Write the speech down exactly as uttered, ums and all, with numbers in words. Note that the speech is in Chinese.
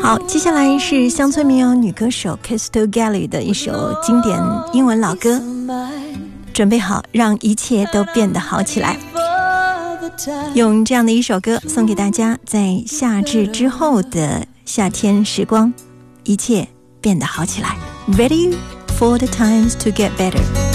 好，接下来是乡村民谣女歌手 Crystal Gayle 的一首经典英文老歌，准备好让一切都变得好起来。用这样的一首歌送给大家，在夏至之后的夏天时光，一切变得好起来。 Ready for the times to get better。